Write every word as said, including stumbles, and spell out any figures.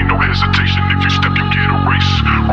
ain't no hesitation. If you step, you get erased.